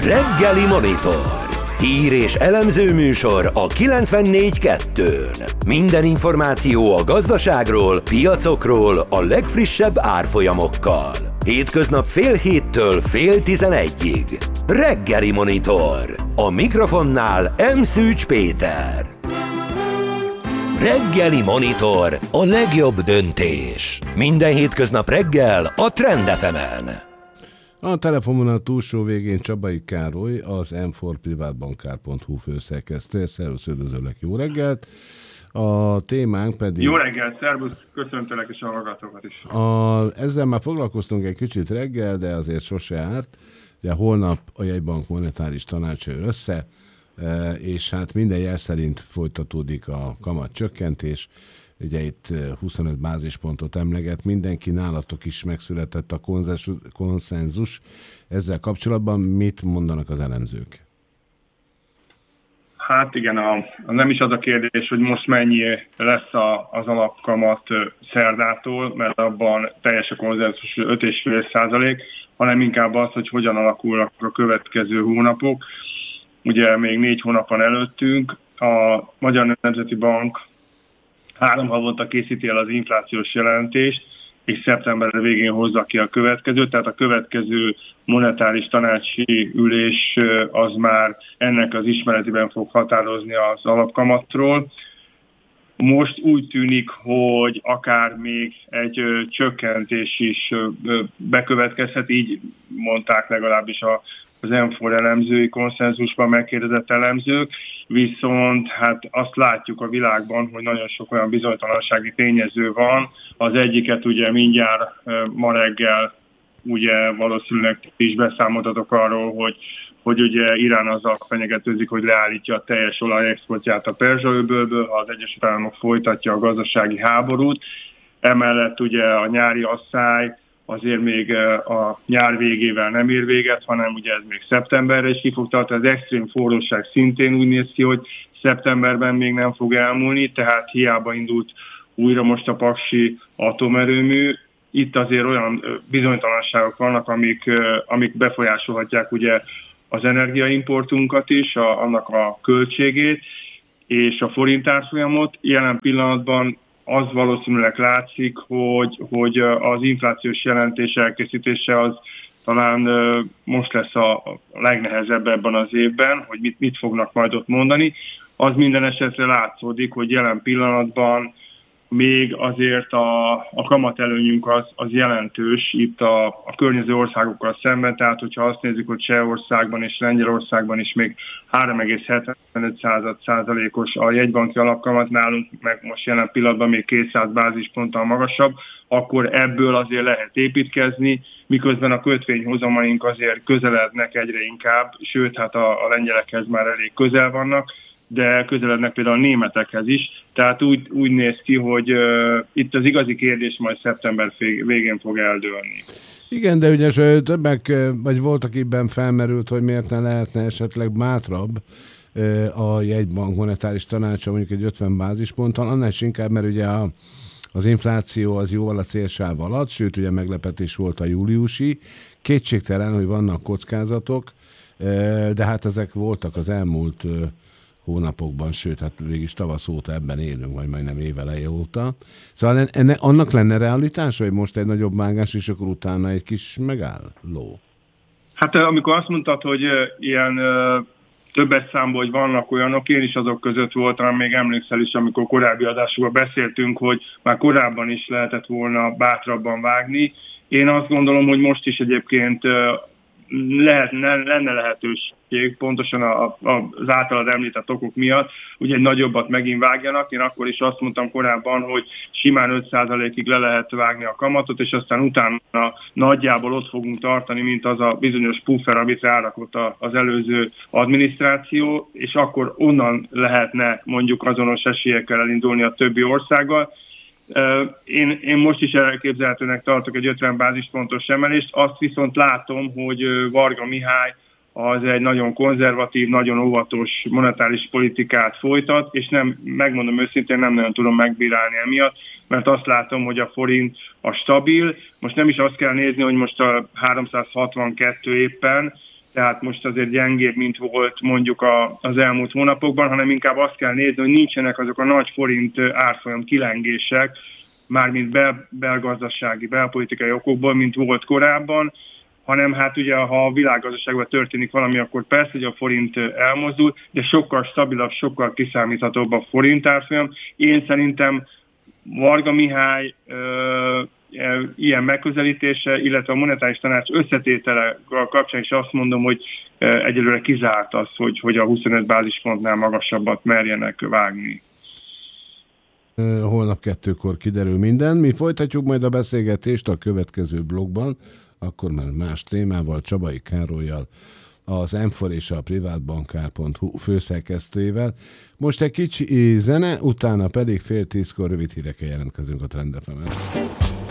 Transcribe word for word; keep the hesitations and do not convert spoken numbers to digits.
Reggeli Monitor. Hír és elemző műsor a kilencvennégy kettőn. Minden információ a gazdaságról, piacokról, a legfrissebb árfolyamokkal. Hétköznap fél héttől fél tizenegyig. Reggeli Monitor. A mikrofonnál M. Szűcs Péter. Reggeli Monitor. A legjobb döntés. Minden hétköznap reggel a Trend ef emen. A telefonvonal túlsó végén Csabai Károly, az em négy privátbankár pont hu főszerkesztő. Szervusz, üdvözöllek, jó reggelt! A témánk pedig... Jó reggelt, szervusz, köszöntelek és a hallgatókat is. A, ezzel már foglalkoztunk egy kicsit reggel, de azért sose árt. Ugye holnap a Jegybank monetáris tanácsa jön össze, és hát minden jel szerint folytatódik a kamatcsökkentés. Ugye itt huszonöt bázispontot emleget, mindenki, nálatok is megszületett a konszenzus. Ezzel kapcsolatban mit mondanak az elemzők? Hát igen, a, a nem is az a kérdés, hogy most mennyi lesz a, az alapkamat szerdától, mert abban teljes a konszenzus öt egész öt százalék, hanem inkább az, hogy hogyan alakulnak a következő hónapok. Ugye még négy hónap van előttünk, a Magyar Nemzeti Bank három havonta készíti el az inflációs jelentést, és szeptember végén hozza ki a következőt, tehát a következő monetáris tanácsi ülés az már ennek az ismeretében fog határozni az alapkamatról. Most úgy tűnik, hogy akár még egy ö, csökkentés is ö, ö, bekövetkezhet, így mondták legalábbis a az em négy elemzői konszenzusban megkérdezett elemzők, viszont hát azt látjuk a világban, hogy nagyon sok olyan bizonytalansági tényező van. Az egyiket ugye mindjárt ma reggel ugye valószínűleg is beszámoltatok arról, hogy, hogy ugye Irán azzal fenyegetőzik, hogy leállítja a teljes olajexportját a Perzsa-öbölből, ha az Egyesült Államok folytatja a gazdasági háborút. Emellett ugye a nyári asszály azért még a nyár végével nem ér véget, hanem ugye ez még szeptemberre is ki fog tartani. Az extrém forróság szintén úgy néz ki, hogy szeptemberben még nem fog elmúlni, tehát hiába indult újra most a paksi atomerőmű. Itt azért olyan bizonytalanságok vannak, amik, amik befolyásolhatják ugye az energiaimportunkat is, a, annak a költségét és a forint árfolyamot. Jelen pillanatban az valószínűleg látszik, hogy, hogy az inflációs jelentés elkészítése az talán most lesz a legnehezebb ebben az évben, hogy mit, mit fognak majd ott mondani. Az minden esetre látszódik, hogy jelen pillanatban még azért a, a kamatelőnyünk az, az jelentős itt a, a környező országokkal szemben, tehát hogyha azt nézzük, hogy Csehországban és Lengyelországban is még három egész hetvenöt százalékos a jegybanki alapkamat, nálunk meg most jelen pillanatban még kétszáz bázisponttal magasabb, akkor ebből azért lehet építkezni, miközben a kötvényhozamaink azért közelednek egyre inkább, sőt, hát a, a lengyelekhez már elég közel vannak, de közelednek például a németekhez is. Tehát úgy, úgy néz ki, hogy uh, itt az igazi kérdés majd szeptember végén fog eldőlni. Igen, de ugye többek, vagy volt, akiben felmerült, hogy miért ne lehetne esetleg bátrabb a jegybank monetáris tanácsa mondjuk egy ötven bázisponttal, annál is inkább, mert ugye a, az infláció az jóval a célsáv alatt, sőt ugye meglepetés volt a júliusi. Kétségtelen, hogy vannak kockázatok, de hát ezek voltak az elmúlt hónapokban, sőt, hát végig tavasz óta ebben élünk, vagy majdnem éveleje óta. Szóval enne, annak lenne realitás, hogy most egy nagyobb vágás, és akkor utána egy kis megálló? Hát amikor azt mondtad, hogy ilyen többes számból, hogy vannak olyanok, én is azok között voltam, még emlékszel is, amikor korábbi adásokban beszéltünk, hogy már korábban is lehetett volna bátrabban vágni. Én azt gondolom, hogy most is egyébként lehet, lenne lehetőség, pontosan a, a, az általad említett okok miatt, ugye egy nagyobbat megint vágjanak. Én akkor is azt mondtam korábban, hogy simán öt százalékig le lehet vágni a kamatot, és aztán utána nagyjából ott fogunk tartani, mint az a bizonyos puffer, amit rárakott az előző adminisztráció, és akkor onnan lehetne mondjuk azonos esélyekkel elindulni a többi országgal. Én, én most is elképzelhetőnek tartok egy ötven bázispontos emelést, azt viszont látom, hogy Varga Mihály az egy nagyon konzervatív, nagyon óvatos monetáris politikát folytat, és nem, megmondom őszintén, nem nagyon tudom megbírálni emiatt, mert azt látom, hogy a forint a stabil. Most nem is azt kell nézni, hogy most a háromszázhatvankettő éppen, tehát most azért gyengébb, mint volt mondjuk a, az elmúlt hónapokban, hanem inkább azt kell nézni, hogy nincsenek azok a nagy forint árfolyam kilengések, mármint bel, belgazdasági, belpolitikai okokból, mint volt korábban, hanem hát ugye, ha a világgazdaságban történik valami, akkor persze, hogy a forint elmozdul, de sokkal stabilabb, sokkal kiszámíthatóbb a forint árfolyam. Én szerintem Varga Mihály ö, e, ilyen megközelítése, illetve a monetáris tanács összetétele kapcsán is azt mondom, hogy e, egyelőre kizárt az, hogy, hogy a huszonöt bázispontnál magasabbat merjenek vágni. Holnap kettőkor kiderül minden. Mi folytatjuk majd a beszélgetést a következő blogban, akkor már más témával, Csabai Károllyal, az em négy és a privátbankár pont hu főszerkesztőjével. Most egy kicsi zene, utána pedig fél tízkor rövid hírekkel jelentkezünk a Trend ef emen.